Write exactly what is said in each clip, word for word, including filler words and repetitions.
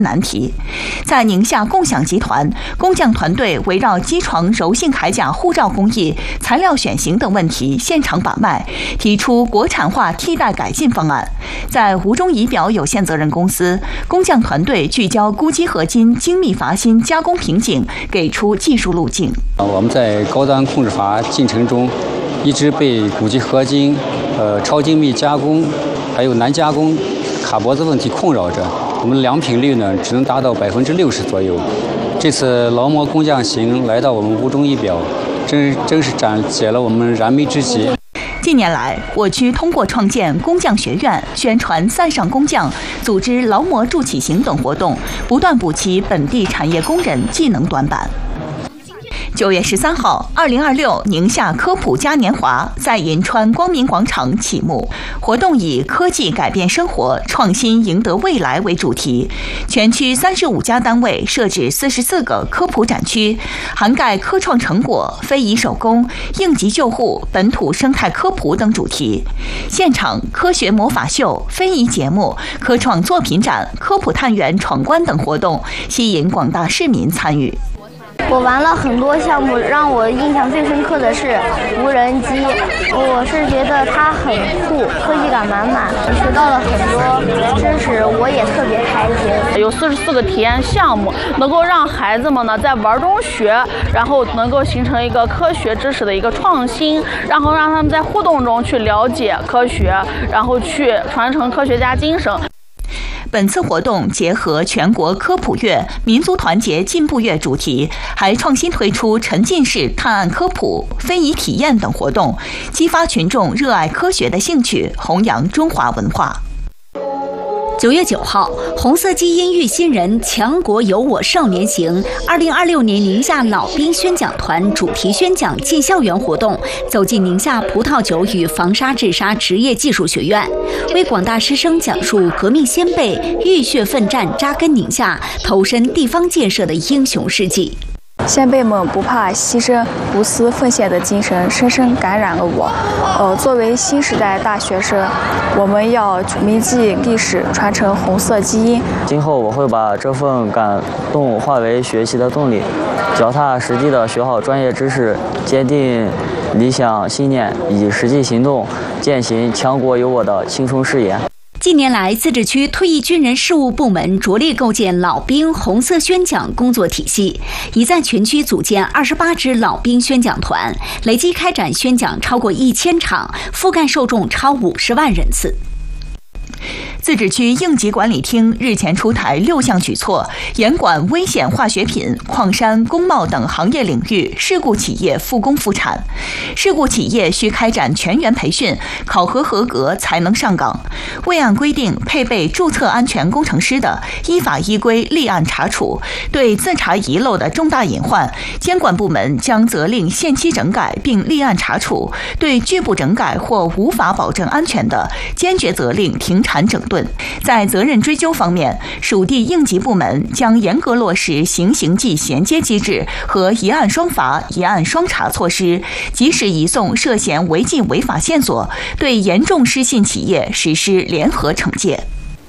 难题。在宁夏共享集团，工匠团队围绕机床柔性铠甲护罩工艺、材料选型等问题现场把脉，提出国产化替代改进方案。在吴中仪表有限责任公司，工匠团队聚焦钴基合金精密阀芯加工瓶颈，给出技术路径。 我们在高端控制阀进程中，一直被钴基合金、呃超精密加工，还有难加工、卡脖子问题困扰着。我们良品率呢，只能达到百分之六十左右。这次劳模工匠行来到我们吴中仪表，真真是展解了我们燃眉之急。 近年来，我区通过创建工匠学院、宣传塞上工匠、组织劳模助起行等活动，不断补齐本地产业工人技能短板。九月十三号，二零二六宁夏科普嘉年华在银川光明广场启幕。活动以“科技改变生活，创新赢得未来”为主题，全区三十五家单位设置四十四个科普展区，涵盖科创成果、非遗手工、应急救护、本土生态科普等主题。现场科学魔法秀、非遗节目、科创作品展、科普探员闯关等活动，吸引广大市民参与。 我玩了很多项目，让我印象最深刻的是无人机。我是觉得它很酷，科技感满满，学到了很多知识，我也特别开心。 有四十四个体验项目，能够让孩子们呢在玩中学，然后能够形成一个科学知识的一个创新，然后让他们在互动中去了解科学，然后去传承科学家精神。 本次活动结合全国科普月、民族团结进步月主题，还创新推出沉浸式探案科普、非遗体验等活动，激发群众热爱科学的兴趣，弘扬中华文化。 九月九号，红色基因育新人强国有我少年行二零二六年宁夏老兵宣讲团主题宣讲进校园活动走进宁夏葡萄酒与防沙治沙职业技术学院，为广大师生讲述革命先辈浴血奋战扎根宁夏、投身地方建设的英雄事迹。 先辈们不怕牺牲、无私奉献的精神深深感染了我。呃，作为新时代大学生，我们要铭记历史，传承红色基因。 今后我会把这份感动化为学习的动力，脚踏实地的学好专业知识，坚定理想信念，以实际行动践行强国有我的青春誓言。 近年来，自治区退役军人事务部门着力构建老兵红色宣讲工作体系，已在全区组建二十八支老兵宣讲团，累计开展宣讲超过一千场，覆盖受众超五十万人次。 自治区应急管理厅日前出台六项举措，严管危险化学品、矿山、工贸等行业领域事故企业复工复产。事故企业需开展全员培训，考核合格才能上岗。未按规定配备注册安全工程师的，依法依规立案查处。对自查遗漏的重大隐患，监管部门将责令限期整改并立案查处。对拒不整改或无法保证安全的，坚决责令停产整顿。在责任追究方面，属地应急部门将严格落实刑刑纪衔接机制和一案双罚、一案双查措施，及时移送涉嫌违纪违法线索，对严重失信企业实施联合惩戒。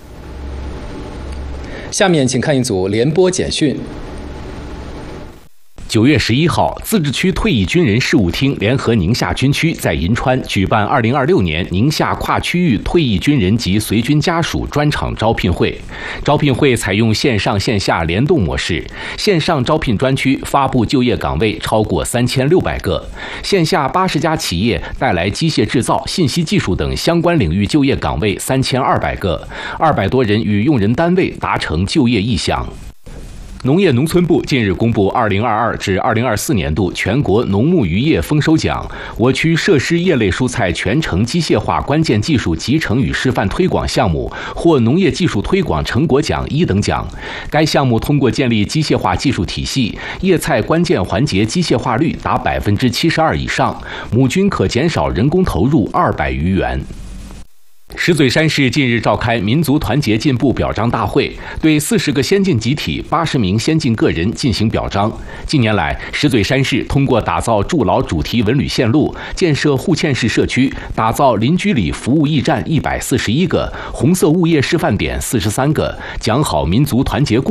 下面请看一组联播简讯。 九月十一号，自治区退役军人事务厅联合宁夏军区在银川举办二零二六年宁夏跨区域退役军人及随军家属专场招聘会。招聘会采用线上线下联动模式，线上招聘专区发布就业岗位超过三千六百个，线下八十家企业带来机械制造、信息技术等相关领域就业岗位三千二百个，二百多人与用人单位达成就业意向。农业农村部近日公布二零二二至二零二四年度全国农牧渔业丰收奖，我区设施叶类蔬菜全程机械化关键技术集成与示范推广项目获农业技术推广成果奖一等奖。该项目通过建立机械化技术体系，叶菜关键环节机械化率达百分之七十二以上，亩均可减少人工投入二百余元。 石嘴山市近日召开民族团结进步表彰大会，对四十个先进集体、八十名先进个人进行表彰。近年来，石嘴山市通过打造筑牢主题文旅线路、建设互嵌式社区、打造邻居里服务驿站一百四十一个、红色物业示范点四十三个，讲好民族团结故